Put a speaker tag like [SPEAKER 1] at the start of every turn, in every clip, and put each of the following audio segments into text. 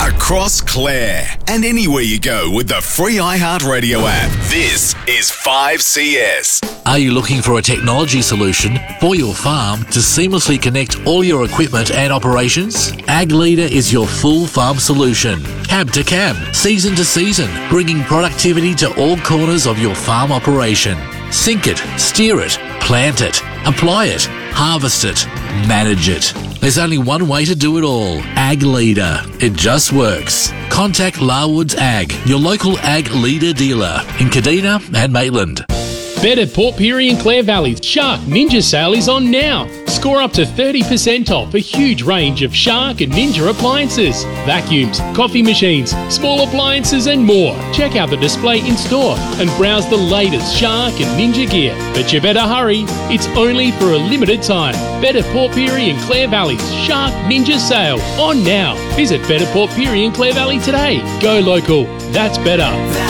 [SPEAKER 1] across Clare, and anywhere you go with the free iHeartRadio app. This is 5CS.
[SPEAKER 2] Are you looking for a technology solution for your farm to seamlessly connect all your equipment and operations? Ag Leader is your full farm solution. Cab to cab, season to season, bringing productivity to all corners of your farm operation. Sync it, steer it, plant it, apply it, harvest it, manage it. There's only one way to do it all. Ag Leader. It just works. Contact Larwoods Ag, your local Ag Leader dealer in Kadina and Maitland.
[SPEAKER 3] Better Port Pirie and Clare Valley's Shark Ninja sale is on now. Score up to 30% off a huge range of Shark and Ninja appliances, vacuums, coffee machines, small appliances and more. Check out the display in store and browse the latest Shark and Ninja gear. But you better hurry, it's only for a limited time. Better Port Pirie and Clare Valley's Shark Ninja sale on now. Visit Better Port Pirie and Clare Valley today. Go local. That's better.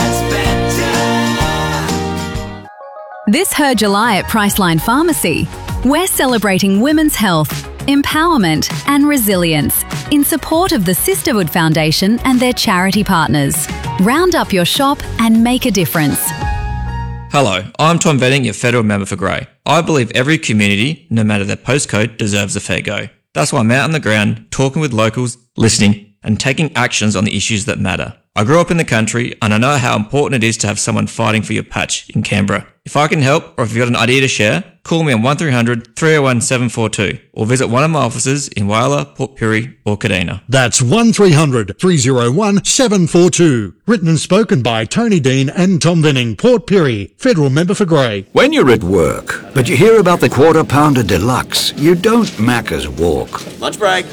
[SPEAKER 4] This Her July at Priceline Pharmacy, we're celebrating women's health, empowerment and resilience in support of the Sisterhood Foundation and their charity partners. Round up your shop and make a difference.
[SPEAKER 5] Hello, I'm Tom Venning, your federal member for Grey. I believe every community, no matter their postcode, deserves a fair go. That's why I'm out on the ground, talking with locals, listening and taking actions on the issues that matter. I grew up in the country and I know how important it is to have someone fighting for your patch in Canberra. If I can help, or if you've got an idea to share, call me on 1300 301 742 or visit one of my offices in Whyalla, Port Pirie or Kadina.
[SPEAKER 6] That's 1300 301 742. Written and spoken by Tony Dean and Tom Venning, Port Pirie, federal member for Grey.
[SPEAKER 7] When you're at work, but you hear about the Quarter Pounder Deluxe, you don't Macca's walk.
[SPEAKER 8] Lunch break.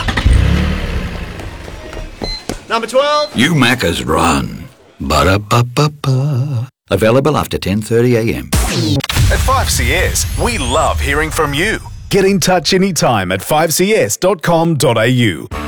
[SPEAKER 8] Number 12.
[SPEAKER 7] You Macca's run. Ba-da-ba-ba-ba. Available after 10:30 a.m.
[SPEAKER 1] At 5CS, we love hearing from you. Get in touch anytime at 5cs.com.au.